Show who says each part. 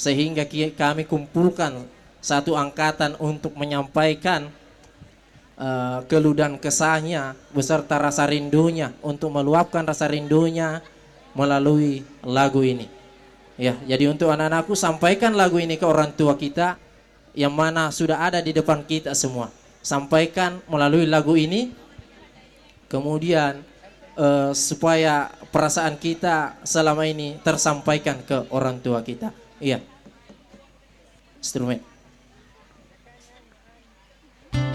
Speaker 1: sehingga kami kumpulkan satu angkatan untuk menyampaikan keluh dan kesahnya beserta rasa rindunya, untuk meluapkan rasa rindunya melalui lagu ini. Ya, jadi untuk anak-anakku, sampaikan lagu ini ke orang tua kita yang mana sudah ada di depan kita semua. Sampaikan melalui lagu ini, kemudian supaya perasaan kita selama ini tersampaikan ke orang tua kita. Iya. Instrumen.